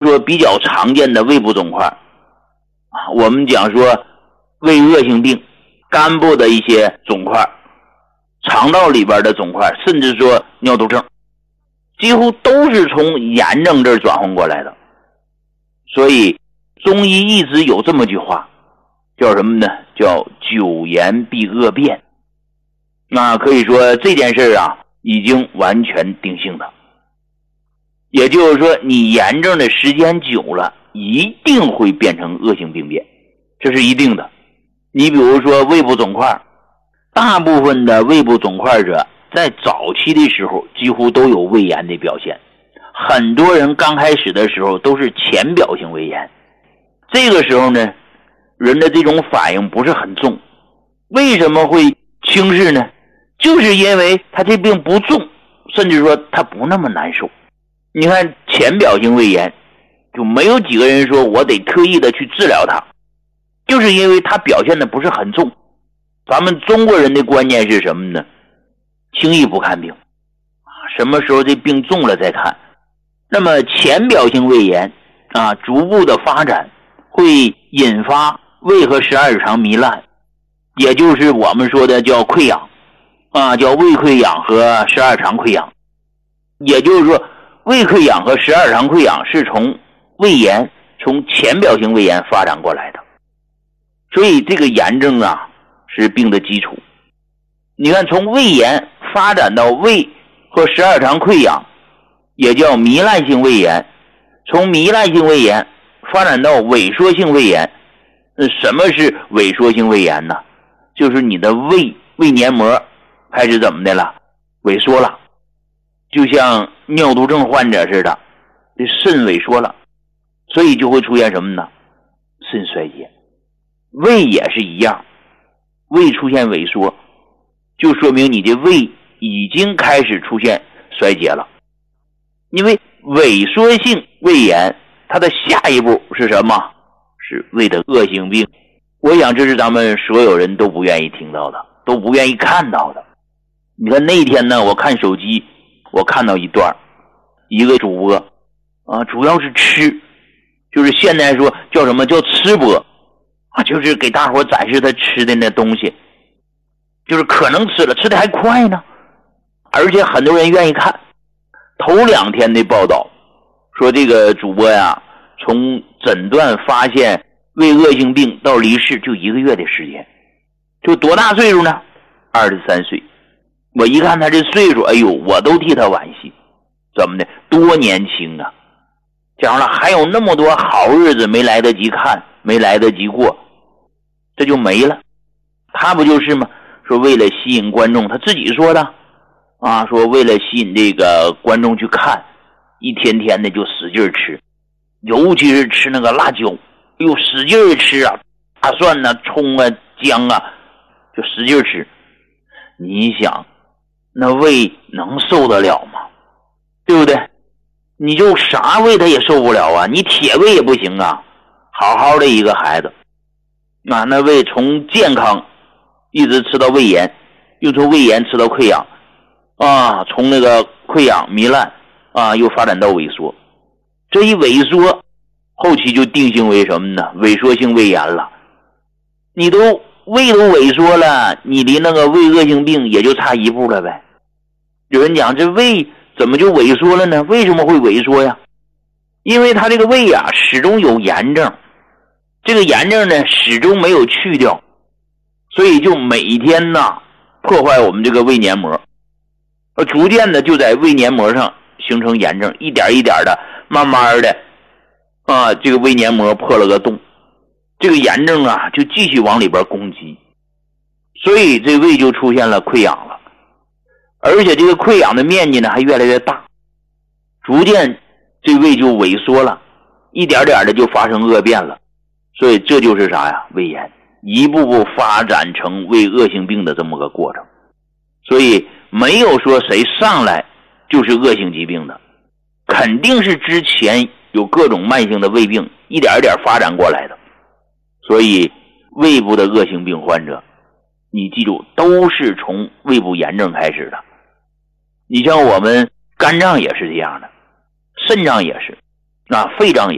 说比较常见的胃部肿块我们讲说胃恶性病、肝部的一些肿块、肠道里边的肿块，甚至说尿毒症，几乎都是从炎症这儿转换过来的。所以中医一直有这么句话，叫什么呢？叫久炎必恶变。那可以说这件事已经完全定性的。也就是说你炎症的时间久了，一定会变成恶性病变，这是一定的。你比如说胃部肿块，大部分的胃部肿块者在早期的时候几乎都有胃炎的表现，很多人刚开始的时候都是浅表性胃炎，这个时候呢，人的这种反应不是很重。为什么会轻视呢？就是因为他这病不重，甚至说他不那么难受。你看浅表性胃炎就没有几个人说我得特意的去治疗它，就是因为它表现的不是很重。咱们中国人的观念是什么呢？轻易不看病，什么时候这病重了再看。那么浅表性胃炎逐步的发展会引发胃和十二指肠糜烂，也就是我们说的叫溃疡叫胃溃疡和十二肠溃疡。也就是说胃溃疡和十二肠溃疡是从胃炎，从浅表性胃炎发展过来的。所以这个炎症是病的基础。你看从胃炎发展到胃和十二肠溃疡，也叫糜烂性胃炎，从糜烂性胃炎发展到萎缩性胃炎。什么是萎缩性胃炎呢？就是你的胃黏膜开始怎么的了？萎缩了，就像尿毒症患者似的，这肾萎缩了，所以就会出现什么呢？肾衰竭。胃也是一样，胃出现萎缩，就说明你的胃已经开始出现衰竭了。因为萎缩性胃炎它的下一步是什么？是胃的恶性病。我想这是咱们所有人都不愿意听到的，都不愿意看到的。你看那天呢，我看手机，我看到一段，一个主播主要是吃，就是现在说叫什么叫吃播就是给大伙展示他吃的那东西，就是可能吃的还快呢，而且很多人愿意看。头2天的报道说这个主播从诊断发现胃恶性病到离世就1个月的时间。就多大岁数呢？23岁。我一看他这岁数，哎呦，我都替他惋惜。怎么的？多年轻啊！讲了还有那么多好日子没来得及看，没来得及过，这就没了。他不就是吗？说为了吸引观众，他自己说的说为了吸引这个观众去看，一天天的就使劲吃，尤其是吃那个辣椒，哎呦，使劲吃大蒜葱姜就使劲吃。你想那胃能受得了吗？对不对？你就啥胃他也受不了你铁胃也不行好好的一个孩子那胃从健康一直吃到胃炎，又从胃炎吃到溃疡从那个溃疡糜烂又发展到萎缩。这一萎缩后期就定性为什么呢？萎缩性胃炎了。你胃都萎缩了，你离那个胃恶性病也就差一步了呗。有人讲这胃怎么就萎缩了呢？为什么会萎缩呀？因为他这个胃始终有炎症，这个炎症呢始终没有去掉，所以就每天破坏我们这个胃黏膜，逐渐的就在胃黏膜上形成炎症，一点一点的慢慢的这个胃黏膜破了个洞，这个炎症就继续往里边攻击，所以这胃就出现了溃疡了。而且这个溃疡的面积呢还越来越大，逐渐这胃就萎缩了，一点点的就发生恶变了。所以这就是啥呀？胃炎一步步发展成胃恶性病的这么个过程。所以没有说谁上来就是恶性疾病的，肯定是之前有各种慢性的胃病一点一点发展过来的。所以胃部的恶性病患者，你记住都是从胃部炎症开始的。你像我们肝脏也是这样的，肾脏也是肺脏也是